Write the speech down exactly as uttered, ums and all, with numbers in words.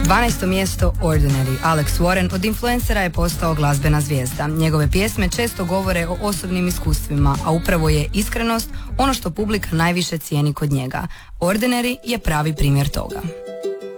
dvanaesto mjesto Ordinary. Alex Warren od influencera je postao glazbena zvijezda. Njegove pjesme često govore o osobnim iskustvima, a upravo je iskrenost ono što publika najviše cijeni kod njega. Ordinary je pravi primjer toga.